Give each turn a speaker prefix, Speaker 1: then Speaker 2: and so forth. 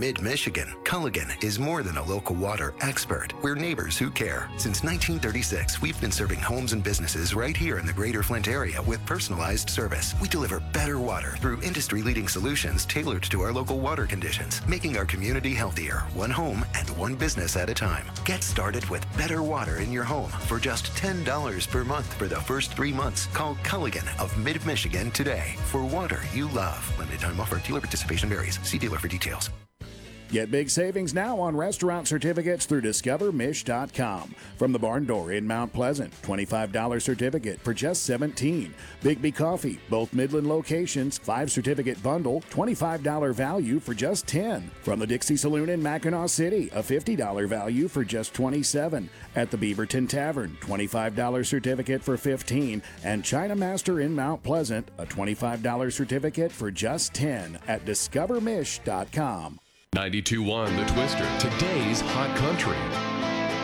Speaker 1: mid-Michigan, Culligan is more than a local water expert. We're neighbors who care. Since 1936, we've been serving homes and businesses right here in the greater Flint area with personalized service. We deliver better water through industry-leading solutions tailored to our local water conditions, making our community healthier, one home and one business at a time. Get started with better water in your home for just $10 per month for the first 3 months. Call Culligan of Mid-Michigan today for water you love. Limited time offer. Dealer participation varies. See dealer for details.
Speaker 2: Get big savings now on restaurant certificates through DiscoverMish.com. From the Barn Door in Mount Pleasant, $25 certificate for just $17. Bigby Coffee, both Midland locations, 5 certificate bundle, $25 value for just $10. From the Dixie Saloon in Mackinac City, a $50 value for just $27. At the Beaverton Tavern, $25 certificate for $15. And China Master in Mount Pleasant, a $25 certificate for just $10 at DiscoverMish.com.
Speaker 3: 92.1 The Twister, today's hot country.